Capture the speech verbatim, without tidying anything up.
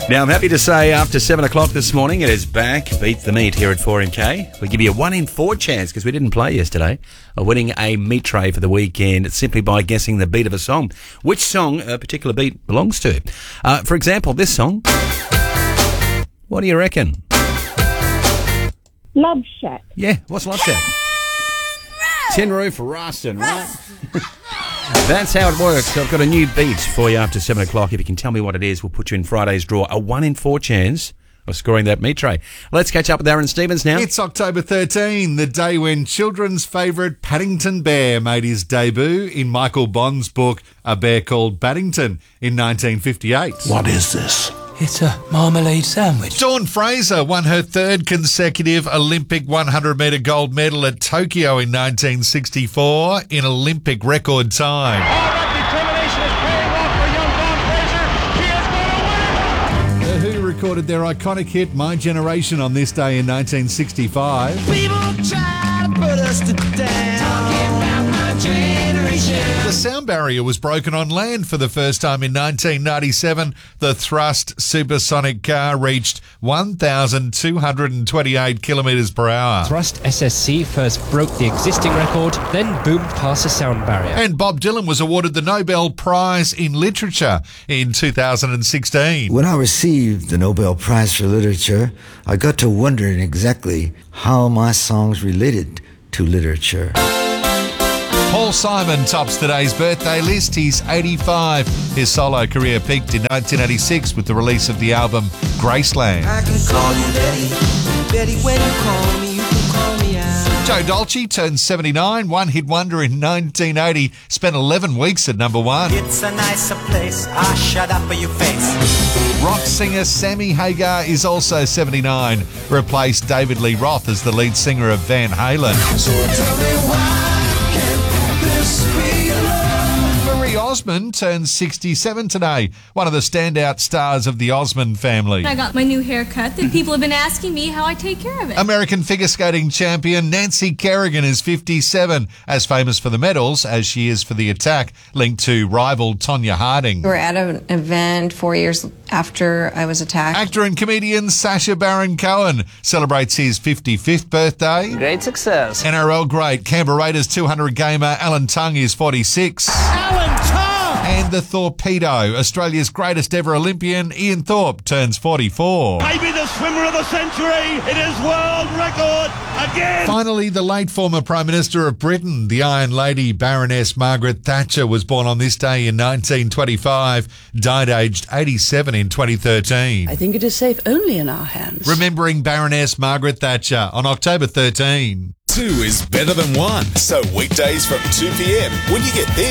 Now, I'm happy to say after seven o'clock this morning, it is back. Beat the Meat here at four M K. We give you a one in four chance, because we didn't play yesterday, of winning a meat tray for the weekend simply by guessing the beat of a song. Which song a particular beat belongs to. Uh, for example, this song. What do you reckon? Love Shack. Yeah, what's Love Shack? Tin Roof Rustin', right? That's how it works. So I've got a new beat for you after seven o'clock. If you can tell me what it is, we'll put you in Friday's draw. A one in four chance of scoring that meat tray. Let's catch up with Aaron Stevens now. It's October thirteenth, the day when children's favourite Paddington Bear made his debut in Michael Bond's book, A Bear Called Paddington, in nineteen fifty-eight. What is this? It's a marmalade sandwich. Dawn Fraser won her third consecutive Olympic one hundred metre gold medal at Tokyo in nineteen sixty-four in Olympic record time. All that determination is paying off for young Dawn Fraser. She is going to win! The Who recorded their iconic hit My Generation on this day in nineteen sixty-five. People try to put us to down. Talking about my generation. The sound barrier was broken on land for the first time in nineteen ninety-seven. The thrust supersonic car reached one thousand two hundred twenty-eight kilometres per hour. Thrust S S C first broke the existing record, then boomed past the sound barrier. And Bob Dylan was awarded the Nobel Prize in Literature in two thousand sixteen. When I received the Nobel Prize for Literature, I got to wondering exactly how my songs related to literature. Paul Simon tops today's birthday list. He's eighty-five. His solo career peaked in nineteen eighty-six with the release of the album Graceland. I can call you Betty. Betty, when you call me, you can call me out. Joe Dolce turned seventy-nine, one hit wonder in nineteen eighty, spent eleven weeks at number one. It's a nicer place. Ah, shut up your face. Rock singer Sammy Hagar is also seventy-nine, replaced David Lee Roth as the lead singer of Van Halen. So tell me why can't this be love? Marie Osmond turns sixty-seven today, one of the standout stars of the Osmond family. I got my new haircut that people have been asking me how I take care of it. American figure skating champion Nancy Kerrigan is fifty-seven, as famous for the medals as she is for the attack linked to rival Tonya Harding. We were at an event four years after I was attacked. Actor and comedian Sacha Baron Cohen celebrates his fifty-fifth birthday. Great success. N R L great Canberra Raiders two hundred gamer Alan Tongue is forty-six. Alan Tongue! And the Torpedo, Australia's greatest ever Olympian, Ian Thorpe, turns forty-four. Maybe the swimmer of the century. It is world record again. Finally, the late former Prime Minister of Britain, the Iron Lady Baroness Margaret Thatcher, was born on this day in nineteen twenty-five, died aged eighty-seven in twenty thirteen. I think it is safe only in our hands. Remembering Baroness Margaret Thatcher on October thirteenth. Two is better than one. So weekdays from two p.m. when you get this.